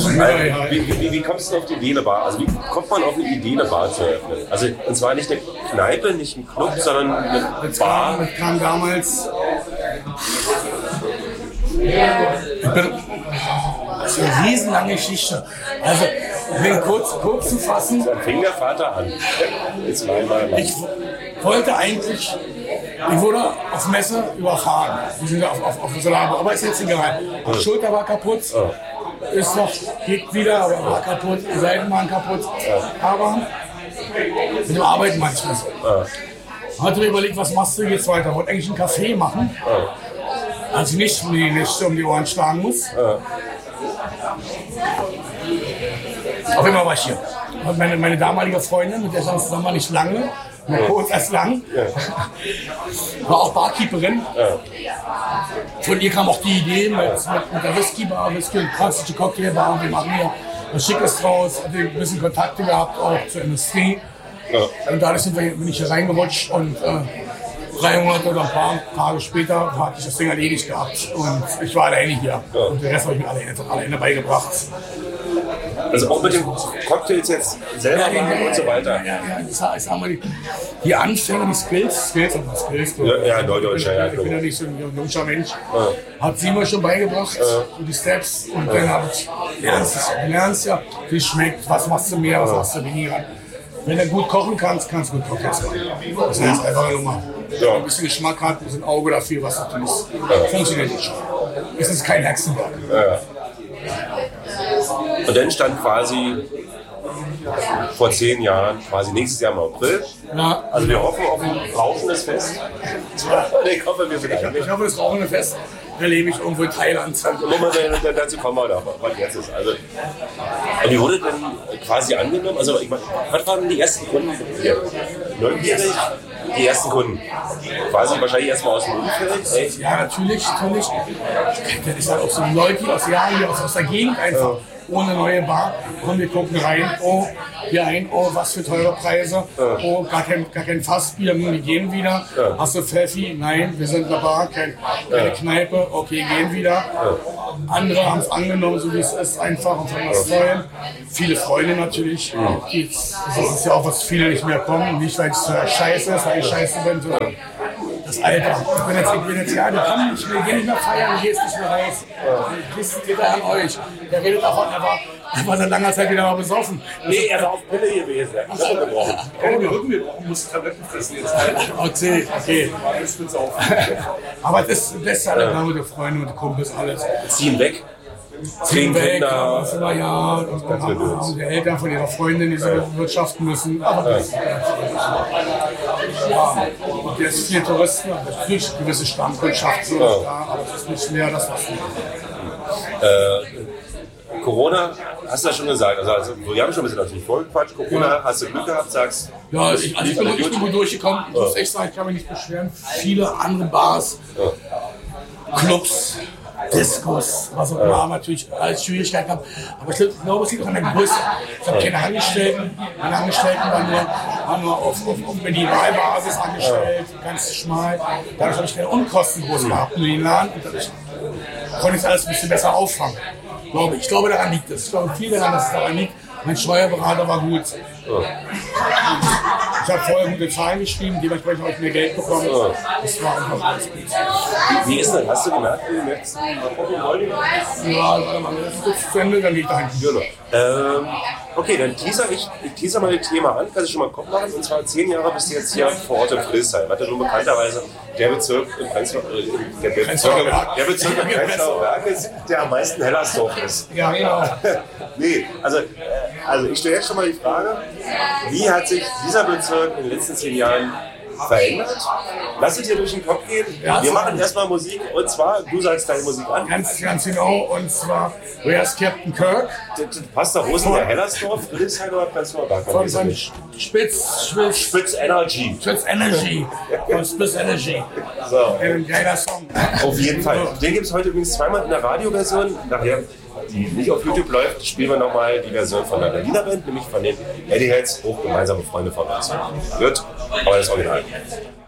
Wie kommst du auf die Idee, eine Bar? Also wie kommt man auf eine Idee, eine Bar zu eröffnen? Also und zwar nicht eine Kneipe, nicht ein Club, sondern eine Bar. Das kam damals. Das ist eine riesenlange Geschichte. Also, um kurz zu fassen. Dann fing der Vater an. Jetzt mal. Ich wollte eigentlich, ich wurde auf Messe überfahren. Wir sind auf Solarbo, aber ist jetzt egal. Die Schulter war kaputt, ist noch, geht wieder, aber war kaputt, die Seiten waren kaputt. Aber mit dem Arbeiten manchmal so. Hatte mir überlegt, was machst du jetzt weiter? Ich wollte eigentlich einen Kaffee machen, als ich nicht um die Ohren schlagen muss. Auf jeden Fall war ich hier. Und meine damalige Freundin, mit der stand zusammen war nicht lange, nur kurz als lang, war auch Barkeeperin. Von ihr kam auch die Idee mit der Whisky-Bar, Whisky und klassische Cocktailbar. Wir machen hier was Schickes draus, hatte ein bisschen Kontakte gehabt auch zur Industrie. Und dadurch bin ich hier reingerutscht und 3 Monate oder ein paar Tage später hatte ich das Ding erledigt gehabt und ich war alleine hier. Und den Rest habe ich mir alleine beigebracht. Also auch mit den Cocktails jetzt selber machen und so weiter. Ja, ich sag mal, die Anfänge, die Skills. Ja, Neudeutscher, ja. Ich bin ja nicht so ein junger Mensch. Hat sie mir schon beigebracht, die Steps. Und dann habe ich, du lernst ja, wie es schmeckt, was machst du mehr, was machst du weniger. Wenn du gut kochen kannst, kannst du gut Cocktails machen. Das ist eine einfache Nummer. Ja. Ein bisschen Geschmack hat, ein bisschen Auge dafür, was du tust. Funktioniert nicht schon. Es ist kein Hexenwerk. Ja. Und dann stand quasi vor 10 Jahren, quasi nächstes Jahr im April. Ja. Also wir hoffen auf ein rauschendes Fest. Ich hoffe, das rauchende Fest erlebe ich irgendwo in Thailand. Dazu kommen wir noch, was jetzt ist. Also, und wie wurde denn quasi angenommen? Also ich meine, was waren die ersten Kunden hier? Neugierig? Die ersten Kunden. Quasi wahrscheinlich erstmal aus dem Umfeld. Ja, natürlich. Das ist halt auch so Leute aus Jahren, aus der Gegend einfach. Ohne neue Bar. Komm, wir gucken rein. Oh, hier ein. Oh, was für teure Preise. Oh, gar kein Fassbier. Wir gehen wieder. Hast du Pfeffi? Nein, wir sind eine Bar, keine Kneipe. Okay, gehen wieder. Andere haben es angenommen, so wie es ist, einfach und fanden das toll. Viele Freunde natürlich. Das ist ja auch, was viele nicht mehr kommen. Nicht, weil es scheiße ist, weil ich scheiße bin, sondern das Alter. Ich bin jetzt ja, komm, ich will nicht mehr feiern, ich gehe jetzt nicht mehr raus. Ich geht an euch. Der redet davon, er war seit langer Zeit wieder mal besoffen. Nee, er war auf Pille gewesen. Er hat gebrochen. Den Rücken gebrochen, muss Tabletten fressen jetzt. Okay. Jetzt wird's auf. Aber das ist alle mit den Freunden, mit den Kumpels, alles. Ziehen weg. 10 weg, ja, und dann haben die Eltern von ihrer Freundin, die sie bewirtschaften müssen. Aber das und jetzt viele Touristen, natürlich eine gewisse Stammkundschaft, so da, aber es ist nicht mehr das, was Corona, hast du ja schon gesagt, also wir haben schon ein bisschen natürlich vorgequatscht. Corona, hast du Glück gehabt, sagst ja, ich bin gut durchgekommen. Ich muss echt sagen, ich kann mich nicht beschweren. Viele andere Bars, Clubs, Diskos, was auch immer, natürlich als Schwierigkeiten gehabt. Aber ich glaube, es liegt auch an der Größe. Ich habe keine Angestellten. Meine Angestellten waren nur auf Minimalbasis angestellt, ganz schmal. Dadurch habe ich keine Unkosten groß gehabt in den Laden. Und dadurch konnte ich alles ein bisschen besser auffangen. Ich glaube, daran liegt es. Ich glaube viel daran, dass es daran liegt. Mein Steuerberater war gut. Ich habe vorher gute Zahlen geschrieben, dementsprechend habe ich mehr Geld bekommen. Das war einfach alles gut. Wie ist das? Hast du gemerkt, wie du jetzt Ja, warte mal, das ist kurz zu Ende, dann gehe ich da hinten. Okay, dann teaser mal das Thema an, kannst du schon mal Kopf machen. Und zwar 10 Jahre bist du jetzt hier vor Ort in Friedrichshain, was ja nun bekannterweise der Bezirk im Prenzlauer Berg ist, der am meisten Hellersdorf ist. Ja, genau. Nee, also ich stelle jetzt schon mal die Frage, wie hat sich dieser Bezirk in den letzten 10 Jahren verändert? Lass es dir durch den Kopf gehen. Ja, wir machen erstmal Musik und zwar, du sagst deine Musik an. Ganz genau, und zwar Where's Captain Kirk? Das passt da Rosen der Hellersdorf, Friedrichshain oder Prenzlauer Berg? Von Spitz Energy. Von Spitz Energy. So. Ein geiler Song. Auf jeden Fall. Den gibt es heute übrigens zweimal in der Radioversion. Nachher, die nicht auf YouTube läuft, spielen wir nochmal die Version von der Berliner Band, nämlich von den Eddie Heads, auch gemeinsame Freunde von uns. Gut, aber das Original.